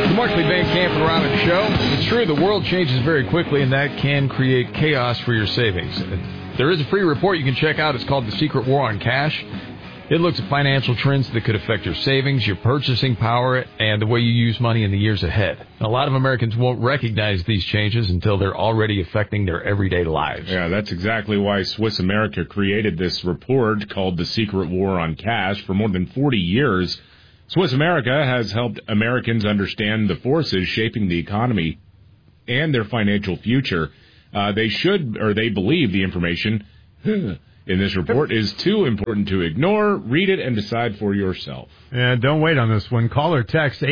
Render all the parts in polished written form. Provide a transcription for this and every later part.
The Markley Van Camp and Robbins Show. It's true, the world changes very quickly, and that can create chaos for your savings. There is a free report you can check out. It's called The Secret War on Cash. It looks at financial trends that could affect your savings, your purchasing power, and the way you use money in the years ahead. A lot of Americans won't recognize these changes until they're already affecting their everyday lives. Yeah, that's exactly why Swiss America created this report called The Secret War on Cash. For more than 40 years, Swiss America has helped Americans understand the forces shaping the economy and their financial future. They believe the information in this report is too important to ignore. Read it and decide for yourself. And don't wait on this one. Call or text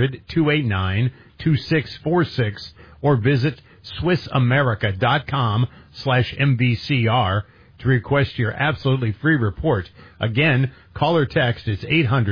800-289-2646 or visit SwissAmerica.com/MVCR to request your absolutely free report. Again, call or text. It's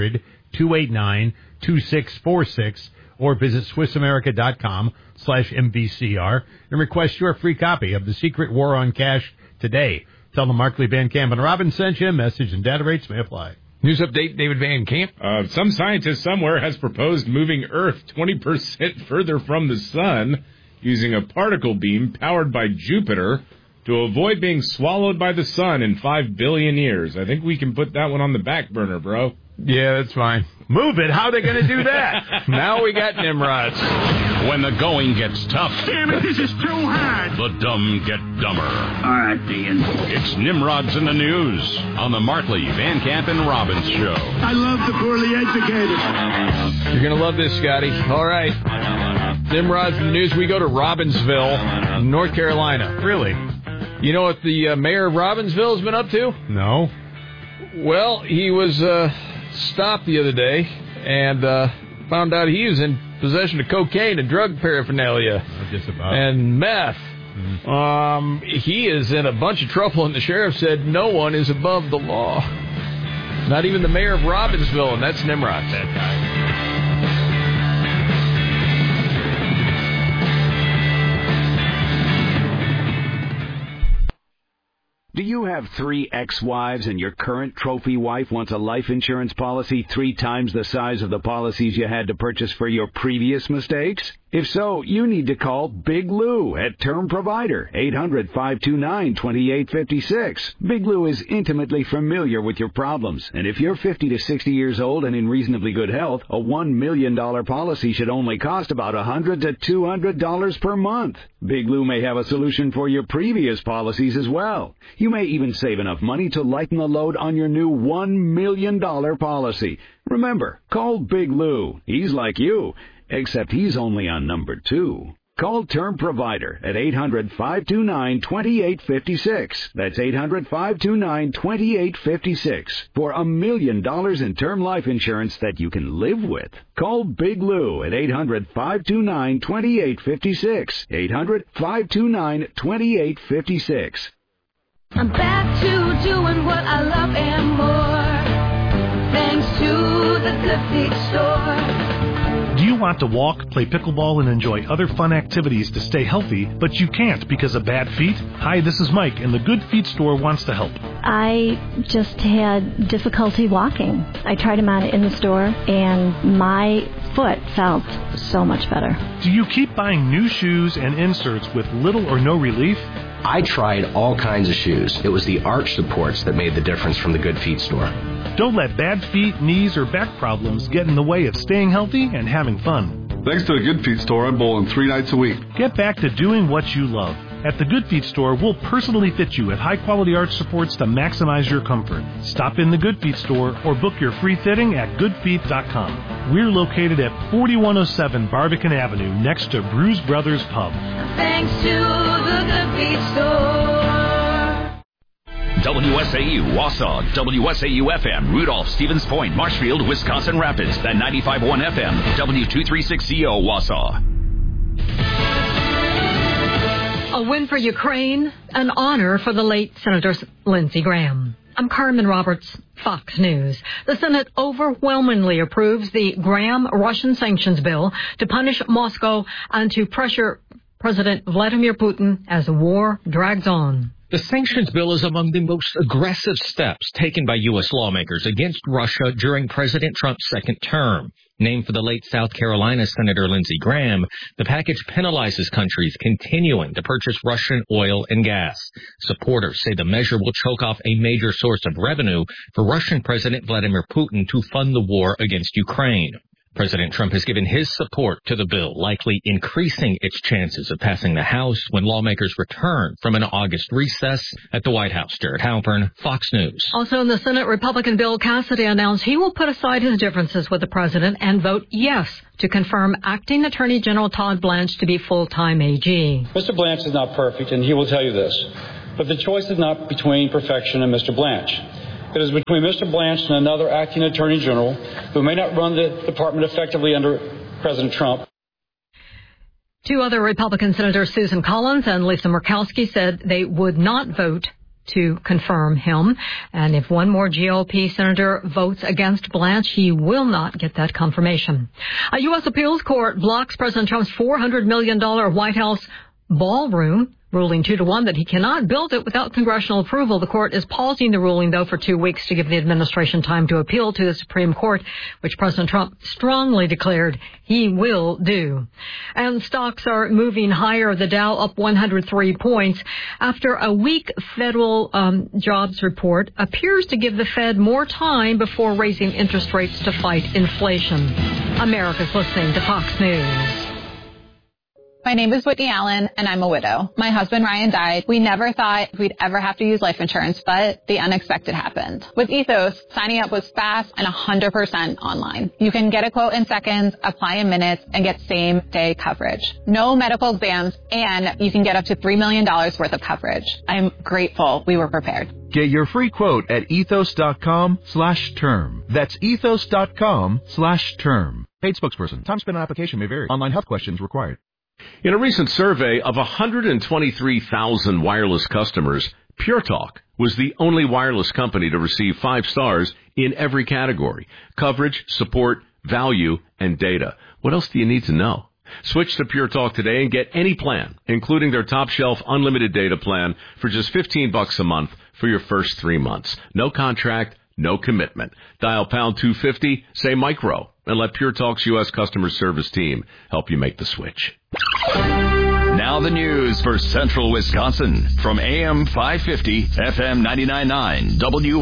800-289-2646 or visit SwissAmerica.com/MVCR and request your free copy of The Secret War on Cash today. Tell them Markley, Van Camp, and Robbins sent you. Message and data rates may apply. News update, David Van Camp. Some scientist somewhere has proposed moving Earth 20% further from the sun using a particle beam powered by Jupiter to avoid being swallowed by the sun in 5 billion years. I think we can put that one on the back burner, bro. Yeah, that's fine. Move it. How are they going to do that? Now we got Nimrods. When the going gets tough. Damn it, this is too hard. The dumb get dumber. All right, Dean. It's Nimrods in the News on the Markley, Van Camp, and Robbins Show. I love the poorly educated. You're going to love this, Scotty. All right. Nimrods in the News. We go to Robbinsville, North Carolina. Really? You know what the mayor of Robbinsville has been up to? No. Well, he was stopped the other day and found out he was in possession of cocaine and drug paraphernalia. Just about. And meth. Mm-hmm. He is in a bunch of trouble, and the sheriff said no one is above the law. Not even the mayor of Robbinsville, and that's Nimrod, that guy. Do you have 3 ex-wives and your current trophy wife wants a life insurance policy 3 times the size of the policies you had to purchase for your previous mistakes? If so, you need to call Big Lou at Term Provider, 800-529-2856. Big Lou is intimately familiar with your problems, and if you're 50 to 60 years old and in reasonably good health, a $1 million policy should only cost about $100 to $200 per month. Big Lou may have a solution for your previous policies as well. You may even save enough money to lighten the load on your new $1 million policy. Remember, call Big Lou. He's like you, except he's only on number 2. Call Term Provider at 800-529-2856. That's 800-529-2856 for $1 million in term life insurance that you can live with. Call Big Lou at 800-529-2856. 800-529-2856. I'm back to doing what I love and more, thanks to the Good Feet store. Do you want to walk, play pickleball, and enjoy other fun activities to stay healthy, but you can't because of bad feet? Hi, this is Mike, and the Good Feet store wants to help. I just had difficulty walking. I tried them on in the store, and my foot felt so much better. Do you keep buying new shoes and inserts with little or no relief? I tried all kinds of shoes. It was the arch supports that made the difference from the Good Feet store. Don't let bad feet, knees, or back problems get in the way of staying healthy and having fun. Thanks to the Good Feet store, I'm bowling 3 nights a week. Get back to doing what you love. At the Good Feet store, we'll personally fit you with high-quality arch supports to maximize your comfort. Stop in the Good Feet store or book your free fitting at goodfeet.com. We're located at 4107 Barbican Avenue next to Bruise Brothers Pub. Thanks to the Good Feet store. WSAU, Wausau, WSAU-FM, Rudolph, Stevens Point, Marshfield, Wisconsin Rapids, and 95.1 FM, W236CO, Wausau. A win for Ukraine, an honor for the late Senator Lindsey Graham. I'm Carmen Roberts, Fox News. The Senate overwhelmingly approves the Graham Russian sanctions bill to punish Moscow and to pressure President Vladimir Putin as the war drags on. The sanctions bill is among the most aggressive steps taken by U.S. lawmakers against Russia during President Trump's second term. Named for the late South Carolina Senator Lindsey Graham, the package penalizes countries continuing to purchase Russian oil and gas. Supporters say the measure will choke off a major source of revenue for Russian President Vladimir Putin to fund the war against Ukraine. President Trump has given his support to the bill, likely increasing its chances of passing the House when lawmakers return from an August recess at the White House. Jared Halpern, Fox News. Also in the Senate, Republican Bill Cassidy announced he will put aside his differences with the president and vote yes to confirm Acting Attorney General Todd Blanche to be full-time AG. Mr. Blanche is not perfect, and he will tell you this. But the choice is not between perfection and Mr. Blanche. It is between Mr. Blanche and another acting attorney general who may not run the department effectively under President Trump. Two other Republican senators, Susan Collins and Lisa Murkowski, said they would not vote to confirm him. And if one more GOP senator votes against Blanche, he will not get that confirmation. A U.S. appeals court blocks President Trump's $400 million White House ballroom, ruling 2-1 that he cannot build it without congressional approval. The court is pausing the ruling, though, for 2 weeks to give the administration time to appeal to the Supreme Court, which President Trump strongly declared he will do. And stocks are moving higher. The Dow up 103 points after a weak federal jobs report appears to give the Fed more time before raising interest rates to fight inflation. America's listening to Fox News. My name is Whitney Allen, and I'm a widow. My husband, Ryan, died. We never thought we'd ever have to use life insurance, but the unexpected happened. With Ethos, signing up was fast and 100% online. You can get a quote in seconds, apply in minutes, and get same-day coverage. No medical exams, and you can get up to $3 million worth of coverage. I'm grateful we were prepared. Get your free quote at ethos.com/term. That's ethos.com/term. Paid spokesperson. Time spent on application may vary. Online health questions required. In a recent survey of 123,000 wireless customers, Pure Talk was the only wireless company to receive 5 stars in every category: coverage, support, value, and data. What else do you need to know? Switch to Pure Talk today and get any plan, including their top-shelf unlimited data plan, for just $15 a month for your first 3 months. No contract, no commitment. Dial pound 250, say micro, and let Pure Talk's U.S. customer service team help you make the switch. Now the news for Central Wisconsin from AM 550, FM 99.9,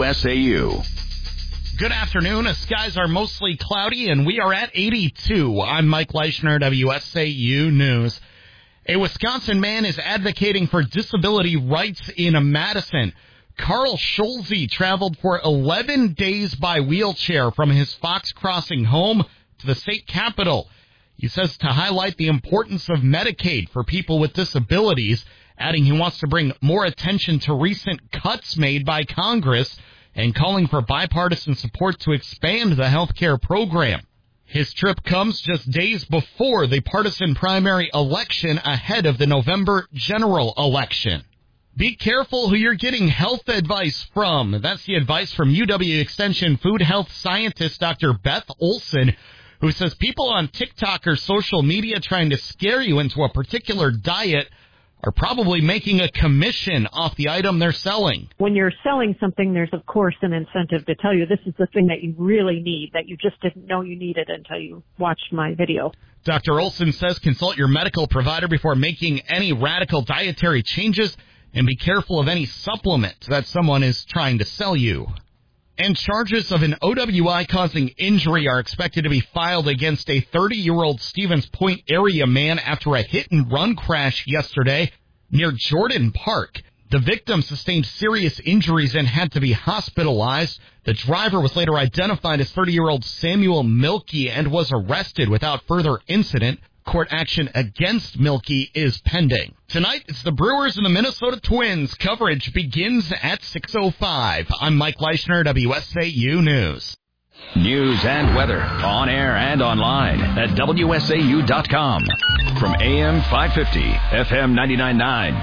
WSAU. Good afternoon. The skies are mostly cloudy, and we are at 82. I'm Mike Leischner, WSAU News. A Wisconsin man is advocating for disability rights in Madison. Carl Scholze traveled for 11 days by wheelchair from his Fox Crossing home to the state capitol. He says to highlight the importance of Medicaid for people with disabilities, adding he wants to bring more attention to recent cuts made by Congress and calling for bipartisan support to expand the health care program. His trip comes just days before the partisan primary election ahead of the November general election. Be careful who you're getting health advice from. That's the advice from UW Extension food health scientist Dr. Beth Olson, who says people on TikTok or social media trying to scare you into a particular diet are probably making a commission off the item they're selling. When you're selling something, there's, of course, an incentive to tell you this is the thing that you really need, that you just didn't know you needed until you watched my video. Dr. Olson says consult your medical provider before making any radical dietary changes, and be careful of any supplement that someone is trying to sell you. And charges of an OWI-causing injury are expected to be filed against a 30-year-old Stevens Point area man after a hit-and-run crash yesterday near Jordan Park. The victim sustained serious injuries and had to be hospitalized. The driver was later identified as 30-year-old Samuel Milkey and was arrested without further incident. Court action against Milkey is pending. Tonight, it's the Brewers and the Minnesota Twins. Coverage begins at 6:05. I'm Mike Leischner, WSAU News. News and weather on air and online at WSAU.com. From AM 550, FM 99.9,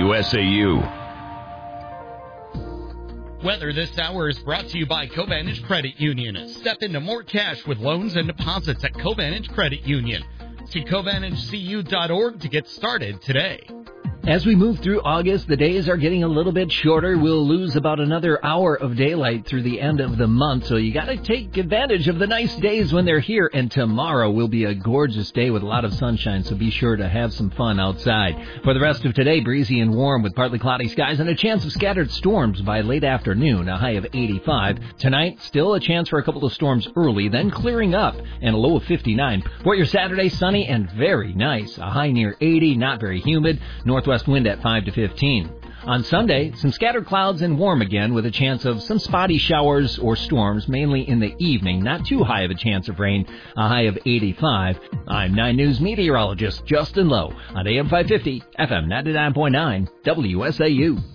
WSAU. Weather this hour is brought to you by Covantage Credit Union. Step into more cash with loans and deposits at Covantage Credit Union. See CovantageCU.org to get started today. As we move through August, the days are getting a little bit shorter. We'll lose about another hour of daylight through the end of the month, so you got to take advantage of the nice days when they're here. And tomorrow will be a gorgeous day with a lot of sunshine, so be sure to have some fun outside. For the rest of today, breezy and warm with partly cloudy skies and a chance of scattered storms by late afternoon, a high of 85. Tonight, still a chance for a couple of storms early, then clearing up and a low of 59. For your Saturday, sunny and very nice, a high near 80, not very humid, northwest wind at 5 to 15. On Sunday, some scattered clouds and warm again with a chance of some spotty showers or storms, mainly in the evening. Not too high of a chance of rain, a high of 85. I'm 9 News meteorologist Justin Lowe on AM 550, FM 99.9, WSAU.